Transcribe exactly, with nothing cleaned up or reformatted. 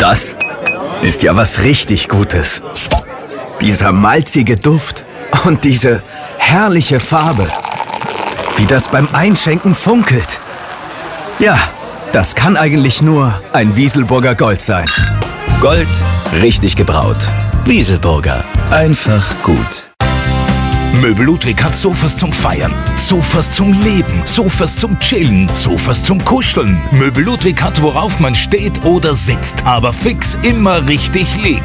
Das ist ja was richtig Gutes. Dieser malzige Duft und diese herrliche Farbe. Wie das beim Einschenken funkelt. Ja, das kann eigentlich nur ein Wieselburger Gold sein. Gold, richtig gebraut. Wieselburger, einfach gut. Möbel Ludwig hat Sofas zum Feiern, Sofas zum Leben, Sofas zum Chillen, Sofas zum Kuscheln. Möbel Ludwig hat, worauf man steht oder sitzt, aber fix immer richtig liegt.